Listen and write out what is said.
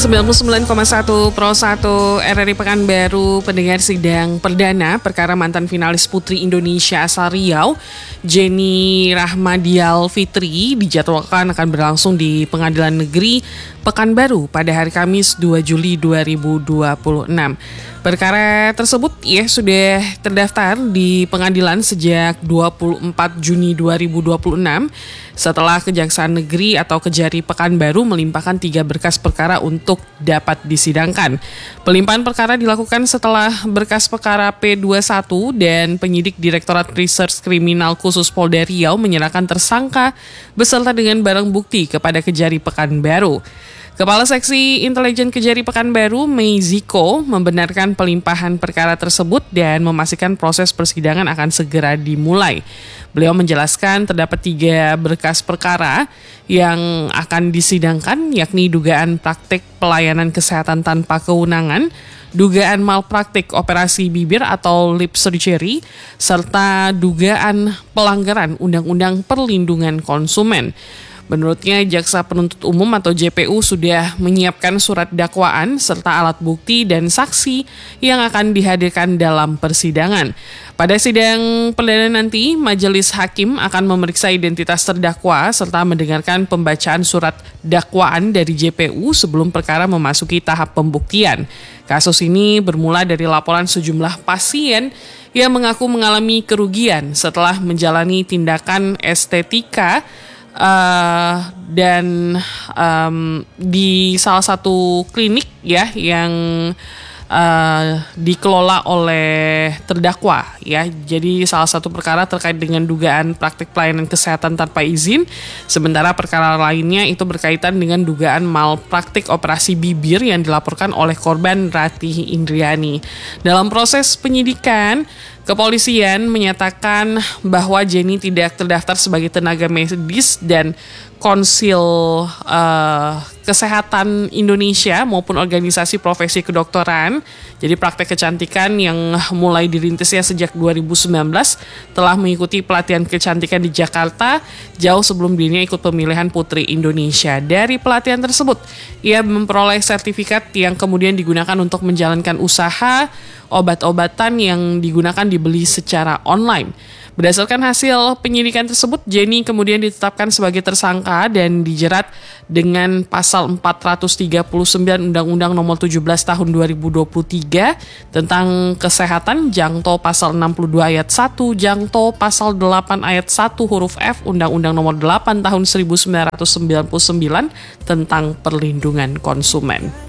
99,1 Pro 1 RRI Pekanbaru, pendengar sidang perdana perkara mantan finalis Putri Indonesia asal Riau, Jenny Rahmadial Fitri, dijadwalkan akan berlangsung di Pengadilan Negeri Pekanbaru pada hari Kamis 2 Juli 2026. Perkara tersebut sudah terdaftar di pengadilan sejak 24 Juni 2026 setelah Kejaksaan Negeri atau Kejari Pekanbaru melimpahkan 3 berkas perkara untuk dapat disidangkan. Pelimpahan perkara dilakukan setelah berkas perkara P21 dan penyidik Direktorat Reserse Kriminal Khusus Polda Riau menyerahkan tersangka beserta dengan barang bukti kepada Kejari Pekanbaru. Kepala Seksi Intelijen Kejari Pekanbaru, Meiziko, membenarkan pelimpahan perkara tersebut dan memastikan proses persidangan akan segera dimulai. Beliau menjelaskan terdapat 3 berkas perkara yang akan disidangkan, yakni dugaan praktik pelayanan kesehatan tanpa kewenangan, dugaan malpraktik operasi bibir atau lip surgery, serta dugaan pelanggaran Undang-Undang Perlindungan Konsumen. Menurutnya, Jaksa Penuntut Umum atau JPU sudah menyiapkan surat dakwaan serta alat bukti dan saksi yang akan dihadirkan dalam persidangan. Pada sidang perdana nanti, majelis hakim akan memeriksa identitas terdakwa serta mendengarkan pembacaan surat dakwaan dari JPU sebelum perkara memasuki tahap pembuktian. Kasus ini bermula dari laporan sejumlah pasien yang mengaku mengalami kerugian setelah menjalani tindakan estetika dan di salah satu klinik yang dikelola oleh terdakwa Jadi salah satu perkara terkait dengan dugaan praktik pelayanan kesehatan tanpa izin, sementara perkara lainnya itu berkaitan dengan dugaan malpraktik operasi bibir yang dilaporkan oleh korban Ratih Indriani. Dalam proses penyidikan, kepolisian menyatakan bahwa Jenny tidak terdaftar sebagai tenaga medis dan Konsil Kesehatan Indonesia maupun organisasi profesi kedokteran. Jadi praktek kecantikan yang mulai dirintisnya sejak 2019 telah mengikuti pelatihan kecantikan di Jakarta jauh sebelum dirinya ikut pemilihan Putri Indonesia. Dari pelatihan tersebut, ia memperoleh sertifikat yang kemudian digunakan untuk menjalankan usaha. Obat-obatan yang digunakan dibeli secara online. Berdasarkan hasil penyidikan tersebut, Jenny kemudian ditetapkan sebagai tersangka dan dijerat dengan pasal 439 Undang-Undang Nomor 17 Tahun 2023 tentang kesehatan, jangto pasal 62 ayat 1, jangto pasal 8 ayat 1 huruf F Undang-Undang Nomor 8 Tahun 1999 tentang perlindungan konsumen.